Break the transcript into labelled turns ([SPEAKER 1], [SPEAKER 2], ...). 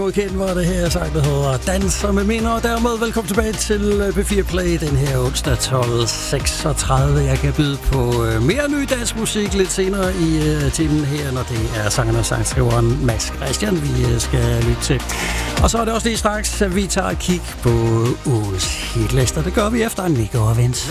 [SPEAKER 1] mod kendt, hvor det her sang, der hedder Danser med minder, og dermed velkommen tilbage til P4 Play den her onsdag 12.36. Jeg kan byde på mere ny dansk musik lidt senere i timen her, når det er sangeren og sangskriveren Mads Christian, vi skal lytte til. Og så er det også lige straks, at vi tager et kig på uges hitlister. Det gør vi efter en weekend.